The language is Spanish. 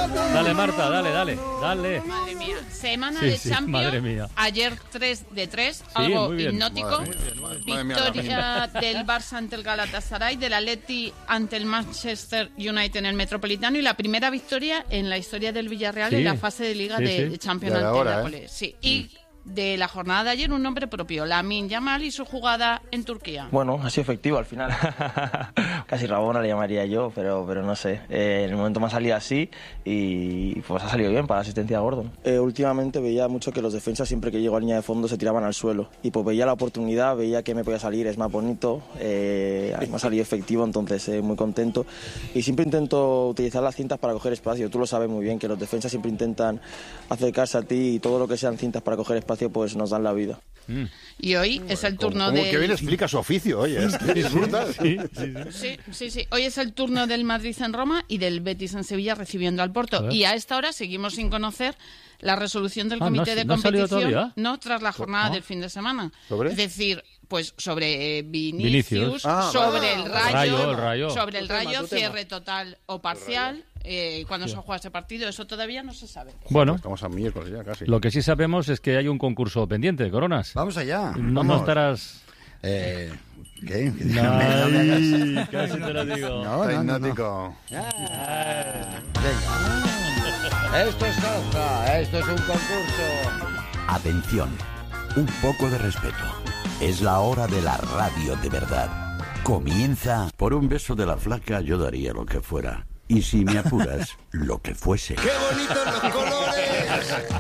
Dale, Marta, dale. Madre mía. Semana de Champions. Madre mía. Ayer 3 de 3, algo hipnótico. Victoria del Barça ante el Galatasaray, del Atleti ante el Manchester United en el Metropolitano y la primera victoria en la historia del Villarreal en la fase de Liga de Champions ante el Nápoles. Sí. Y de la jornada de ayer, un nombre propio, Lamine Yamal y su jugada en Turquía. Bueno, ha sido efectivo al final. Casi Rabona le llamaría yo, pero no sé. En el momento me ha salido así y pues ha salido bien para la asistencia a Gordon. Últimamente veía mucho que los defensas siempre que llego a línea de fondo se tiraban al suelo y pues veía la oportunidad, veía que me podía salir, es más bonito, me ha salido efectivo, entonces muy contento y siempre intento utilizar las cintas para coger espacio. Tú lo sabes muy bien que los defensas siempre intentan acercarse a ti y todo lo que sean cintas para coger espacio pues nos dan la vida. Y hoy es el turno de... Qué bien explica su oficio, oye, es que disfruta. Sí. Hoy es el turno del Madrid en Roma y del Betis en Sevilla recibiendo al Porto. Y a esta hora seguimos sin conocer la resolución del comité de competición, tras la jornada del fin de semana. ¿Sobre? Es decir, pues sobre Vinicius, sobre el Rayo, sobre el Rayo, cierre total o parcial. Cuando se juega ese partido, eso todavía no se sabe. Bueno, estamos a miércoles ya casi. Lo que sí sabemos es que hay un concurso pendiente, Coronas. Vamos allá. No estarás... ¿Qué? Casi te lo digo. No. Venga. Esto es Caza, esto es un concurso. Atención, un poco de respeto. Es la hora de la radio de verdad. Comienza. Por un beso de la flaca yo daría lo que fuera. Y si me apuras, lo que fuese. ¡Qué bonitos los colores!